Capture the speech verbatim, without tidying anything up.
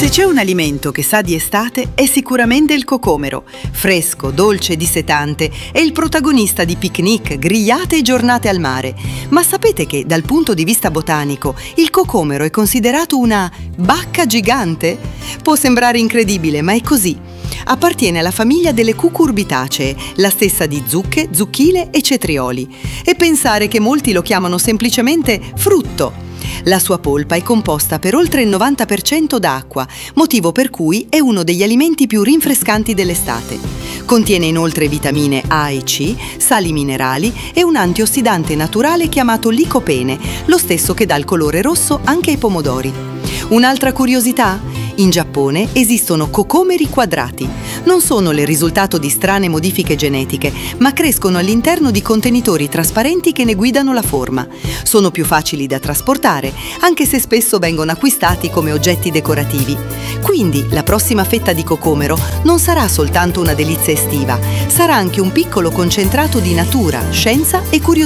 Se c'è un alimento che sa di estate è sicuramente il cocomero. Fresco, dolce e dissetante, è il protagonista di picnic, grigliate e giornate al mare. Ma sapete che dal punto di vista botanico il cocomero è considerato una bacca gigante? Può sembrare incredibile, ma è così. Appartiene alla famiglia delle cucurbitacee, la stessa di zucche, zucchine e cetrioli. E pensare che molti lo chiamano semplicemente frutto. La sua polpa è composta per oltre il novanta per cento d'acqua, motivo per cui è uno degli alimenti più rinfrescanti dell'estate. Contiene inoltre vitamine A e C, sali minerali e un antiossidante naturale chiamato licopene, lo stesso che dà il colore rosso anche ai pomodori. Un'altra curiosità? In Giappone esistono cocomeri quadrati. Non sono il risultato di strane modifiche genetiche, ma crescono all'interno di contenitori trasparenti che ne guidano la forma. Sono più facili da trasportare, anche se spesso vengono acquistati come oggetti decorativi. Quindi la prossima fetta di cocomero non sarà soltanto una delizia estiva, sarà anche un piccolo concentrato di natura, scienza e curiosità.